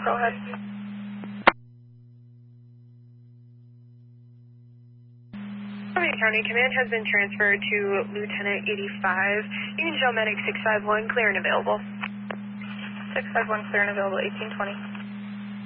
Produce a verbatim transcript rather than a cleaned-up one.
Go ahead. Miami County Command has been transferred to Lieutenant eighty-five. You can show medic six five one, clear and available. six five one, clear and available, eighteen twenty.